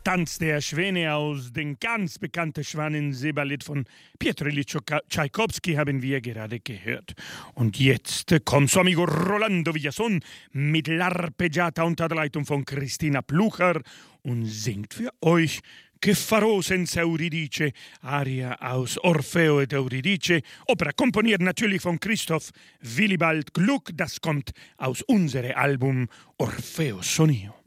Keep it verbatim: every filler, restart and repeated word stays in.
Tanz der Schwäne aus dem ganz bekannten Schwanensee-Ballett von Piotr Ilyich Tschaikowski haben wir gerade gehört. Und jetzt kommt su amigo Rolando Villazón mit L'Arpeggiata unter der Leitung von Christina Plucher und singt für euch Che farò senza Euridice, Aria aus Orfeo et Euridice, Opera komponiert natürlich von Christoph Willibald Gluck, das kommt aus unserem Album Orfeo Sonio.